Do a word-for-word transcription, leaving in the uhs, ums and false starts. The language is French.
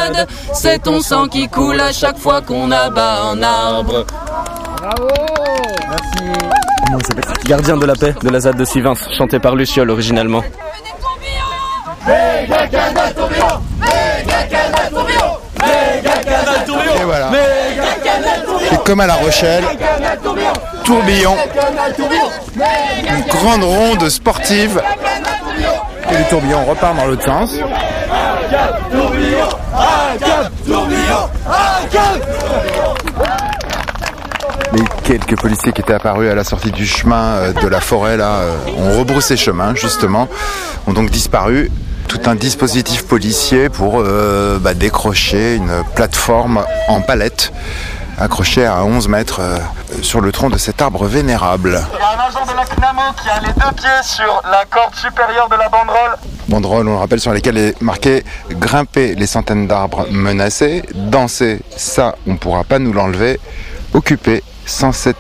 ZAD. C'est ton sang qui coule à chaque fois qu'on abat un arbre. Bravo. Merci. Comment il s'appelle ? Gardien de la paix de la ZAD de Sivins, chanté par Luciole originalement. Méga canal tourbillon, méga canal tourbillon, méga canal tourbillon. Et voilà. Méga canal tourbillon. Et comme à La Rochelle, tourbillon, une grande ronde sportive. Et les tourbillons repartent dans l'autre sens. Un cap, tourbillon, un cap, tourbillon, un cap. Les quelques policiers qui étaient apparus à la sortie du chemin de la forêt là, ont rebroussé chemin justement, ont donc disparu. Tout un dispositif policier pour euh, bah, décrocher une plateforme en palette accrochée à onze mètres euh, sur le tronc de cet arbre vénérable. Il y a un agent de la C N A M O qui a les deux pieds sur la corde supérieure de la banderole. Banderole, on le rappelle, sur lesquelles est marqué « Grimper les centaines d'arbres menacés »,« Danser, ça, on ne pourra pas nous l'enlever »,« Occuper cent sept kilomètres ».